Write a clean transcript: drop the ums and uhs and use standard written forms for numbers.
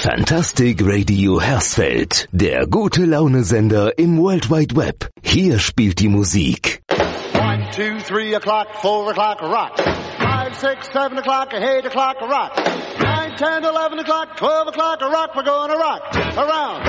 Fantastic Radio Hersfeld, der gute Laune-Sender im World Wide Web. Hier spielt die Musik. 1, 2, 3 o'clock, 4 o'clock, rock. 5, 6, 7 o'clock, 8 o'clock, rock. 9, 10, 11 o'clock, 12 o'clock, rock. We're gonna rock around